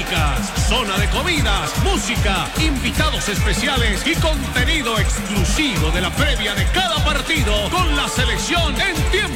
clínicas, zona de comidas, música, invitados especiales y contenido exclusivo de la previa de cada partido con la selección en tiempo